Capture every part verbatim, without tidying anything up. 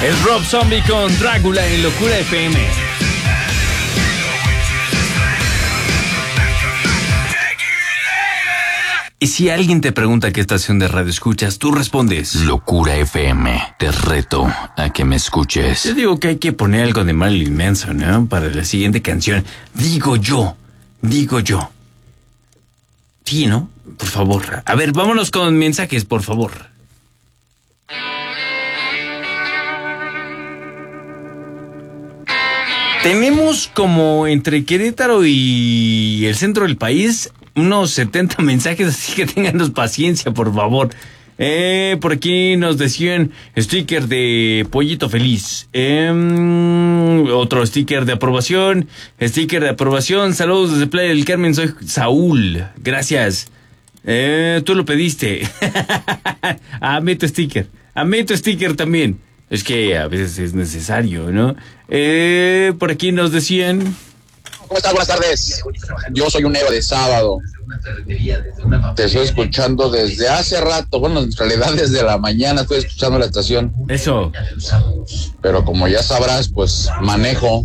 Es Rob Zombie con Drácula en Locura F M. Y si alguien te pregunta qué estación de radio escuchas, tú respondes Locura F M. Te reto a que me escuches. Yo digo que hay que poner algo de Marilyn Manson, ¿no? Para la siguiente canción. Digo yo, digo yo. Sí, ¿no? Por favor. A ver, vámonos con mensajes, por favor. Tenemos como entre Querétaro y el centro del país unos setenta mensajes, así que ténganos paciencia, por favor. Eh, por aquí nos decían sticker de Pollito Feliz. Eh, otro sticker de aprobación. Sticker de aprobación. Saludos desde Playa del Carmen. Soy Saúl. Gracias. Eh, tú lo pediste. Amé tu sticker. Amé tu sticker también. Es que a veces es necesario, ¿no? Eh, por aquí nos decían... ¿Cómo estás? Buenas tardes. Yo soy un héroe de sábado. Te estoy escuchando desde hace rato. Bueno, en realidad desde la mañana estoy escuchando la estación. Eso. Pero como ya sabrás, pues manejo.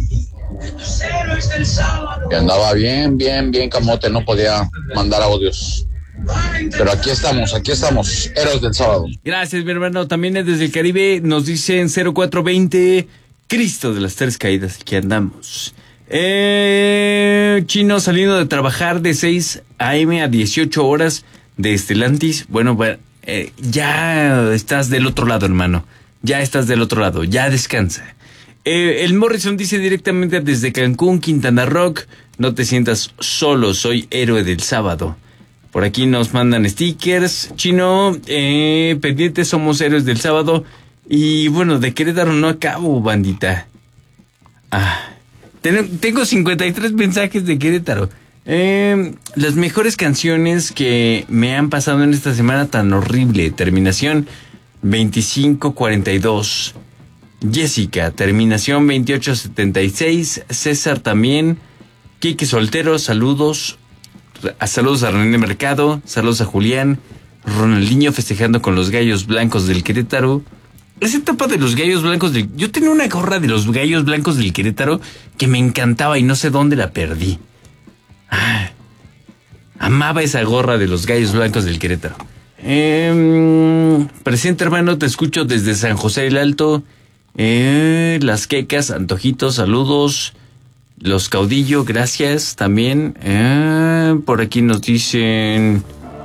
Y andaba bien, bien, bien camote. No podía mandar audios. Pero aquí estamos, aquí estamos, héroes del sábado. Gracias, mi hermano. También desde el Caribe nos dicen cero cuatro veinte, Cristo de las Tres Caídas. Aquí andamos. Eh, Chino saliendo de trabajar de seis a eme a dieciocho horas de Estelantis. Bueno, eh, ya estás del otro lado, hermano. Ya estás del otro lado, ya descansa. Eh, el Morrison dice directamente desde Cancún, Quintana Roo. No te sientas solo, soy héroe del sábado. Por aquí nos mandan stickers. Chino, eh, pendientes, somos héroes del sábado. Y bueno, de Querétaro no acabo, bandita. Ah, ten, tengo cincuenta y tres mensajes de Querétaro. Eh, las mejores canciones que me han pasado en esta semana tan horrible. Terminación veinticinco cuarenta y dos. Jessica, terminación veintiocho setenta y seis. César también. Quique Soltero, saludos. A saludos a René Mercado, saludos a Julián, Ronaldinho festejando con los gallos blancos del Querétaro. Esa etapa de los gallos blancos del... Yo tenía una gorra de los gallos blancos del Querétaro que me encantaba y no sé dónde la perdí. Ah, amaba esa gorra de los gallos blancos del Querétaro. Eh, presente, hermano, te escucho desde San José del Alto. Eh, Las Quecas, Antojitos, saludos. Los Caudillo, gracias también. Eh, por aquí nos dicen...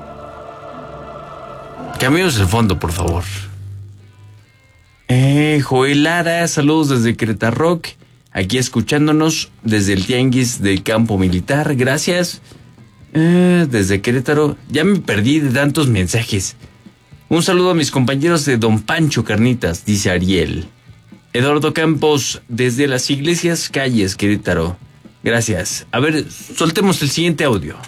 Cambiemos el fondo, por favor. Eh, Joel Lara, saludos desde Querétaro. Aquí escuchándonos desde el Tianguis del Campo Militar, gracias. Eh, desde Querétaro. Ya me perdí de tantos mensajes. Un saludo a mis compañeros de Don Pancho Carnitas, dice Ariel. Eduardo Campos, desde las Iglesias Calles, Querétaro. Gracias. A ver, soltemos el siguiente audio.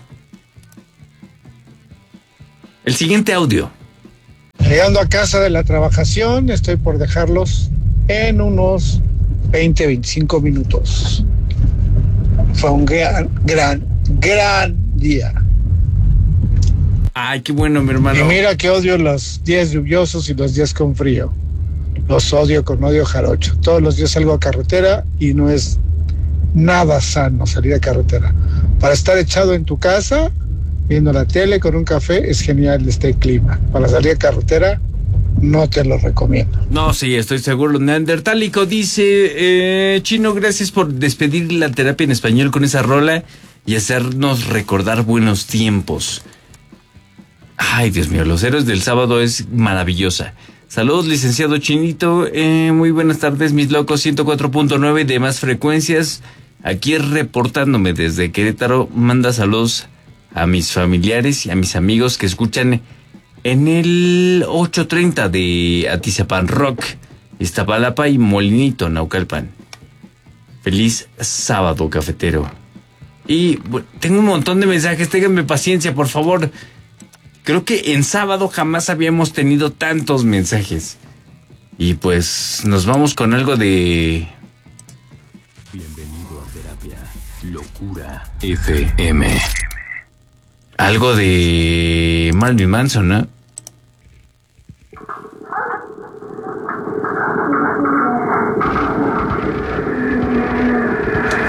El siguiente audio. Llegando a casa de la trabajación, estoy por dejarlos en unos veinte, veinticinco minutos. Fue un gran, gran, gran día. Ay, qué bueno, mi hermano. Y mira que odio los días lluviosos y los días con frío. Los odio con odio jarocho. Todos los días salgo a carretera y no es nada sano salir a carretera. Para estar echado en tu casa, viendo la tele con un café, es genial este clima. Para salir a carretera, no te lo recomiendo. No, sí, estoy seguro. Neandertálico dice, eh, Chino, gracias por despedir la terapia en español con esa rola y hacernos recordar buenos tiempos. Ay, Dios mío, los héroes del sábado es maravillosa. Saludos, licenciado Chinito. Eh, muy buenas tardes, mis locos. ciento cuatro punto nueve de más frecuencias. Aquí reportándome desde Querétaro. Manda saludos a mis familiares y a mis amigos que escuchan en el ochocientos treinta de Atizapán Rock, Iztapalapa y Molinito, Naucalpan. Feliz sábado, cafetero. Y bueno, tengo un montón de mensajes. Ténganme paciencia, por favor. Creo que en sábado jamás habíamos tenido tantos mensajes. Y pues nos vamos con algo de... Bienvenido a Terapia Locura F M. Algo de Marilyn Manson, ¿no?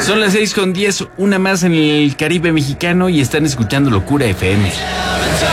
Son las seis con diez, una más en el Caribe mexicano y están escuchando Locura F M.